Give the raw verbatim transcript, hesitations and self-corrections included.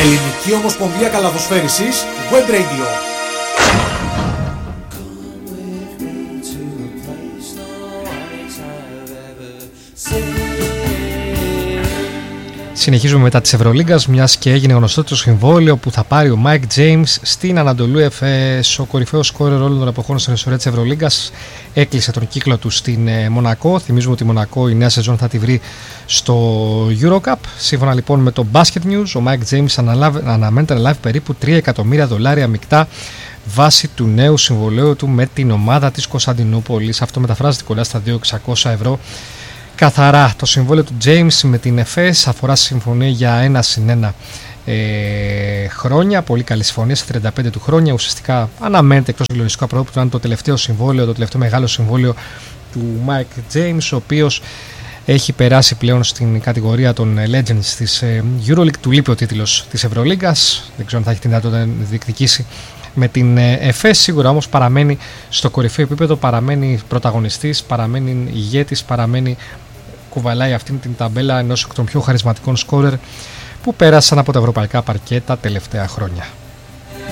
Ελληνική Ομοσπονδία Καλαθοσφαίρισης Web Radio. Συνεχίζουμε μετά της Ευρωλίγκας, μιας και έγινε γνωστό το συμβόλαιο που θα πάρει ο Μάικ Τζέιμς στην Ανατολού Εφές. Ο κορυφαίος σκόρερ όλων των εποχών στην ιστορία της Ευρωλίγκας έκλεισε τον κύκλο του στην Μονακό. Θυμίζουμε ότι η Μονακό η νέα σεζόν θα τη βρει στο EuroCup. Σύμφωνα λοιπόν με το Basket News, ο Μάικ Τζέιμς αναμένεται να λάβει περίπου τρία εκατομμύρια δολάρια μεικτά βάσει του νέου συμβολαίου του με την ομάδα της Κωνσταντινούπολης. Αυτό μεταφράζεται κοντά στα δύο χιλιάδες εξακόσια ευρώ. Καθαρά το συμβόλαιο του James με την Εφές αφορά συμφωνία για ένα συν ένα ε, χρόνια. Πολύ καλή συμφωνία σε τριάντα πέντε του χρόνια. Ουσιαστικά αναμένεται εκτός συγκλονιστικού απρόπτου να είναι το τελευταίο συμβόλαιο, το τελευταίο μεγάλο συμβόλαιο του Mike James, ο οποίος έχει περάσει πλέον στην κατηγορία των Legends της EuroLeague. Του λείπει ο τίτλος της Ευρωλίγκας. Δεν ξέρω αν θα έχει την δυνατότητα να διεκδικήσει με την Εφές. Σίγουρα όμως παραμένει στο κορυφαίο επίπεδο, παραμένει πρωταγωνιστής, παραμένει ηγέτης, παραμένει κουβαλάει αυτήν την ταμπέλα ενός εκ των πιο χαρισματικών σκόρερ που πέρασαν από τα ευρωπαϊκά παρκέ τα τελευταία χρόνια.